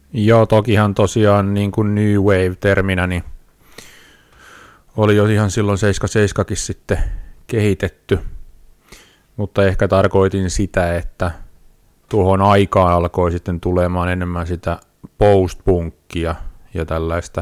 Joo, tokihan tosiaan niin kuin New Wave-terminä, niin oli jo ihan silloin 77kin sitten kehitetty, mutta ehkä tarkoitin sitä, että tuohon aikaan alkoi sitten tulemaan enemmän sitä post-punkkia ja tällaista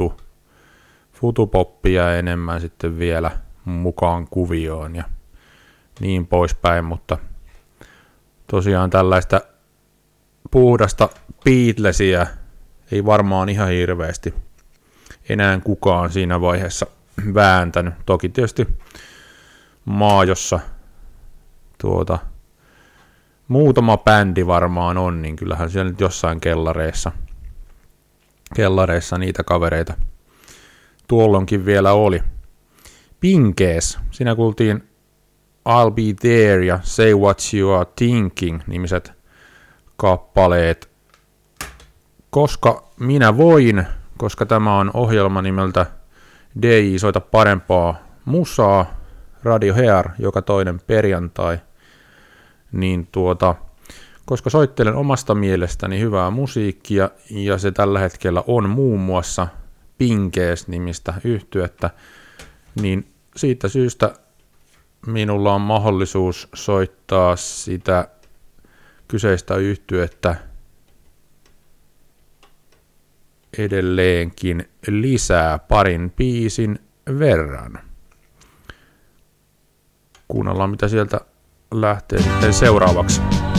futupoppia enemmän sitten vielä mukaan kuvioon ja niin poispäin, mutta tosiaan tällaista puhdasta Beatlesia ei varmaan ihan hirveästi enää kukaan siinä vaiheessa vääntänyt. Toki tietysti jossa muutama bändi varmaan on, niin kyllähän siellä nyt jossain kellareissa niitä kavereita tuollonkin vielä oli. Pinkees, siinä kuultiin I'll Be There ja Say What You Are Thinking -nimiset kappaleet. Koska minä voin, koska tämä on ohjelma nimeltä DJ Soita parempaa musaa, Radio Hair, joka toinen perjantai, niin koska soittelen omasta mielestäni hyvää musiikkia, ja se tällä hetkellä on muun muassa Pinkees-nimistä yhtyettä, niin siitä syystä minulla on mahdollisuus soittaa sitä kyseistä yhtyettä edelleenkin lisää parin biisin verran. Kuunnellaan, mitä sieltä lähtee sitten seuraavaksi.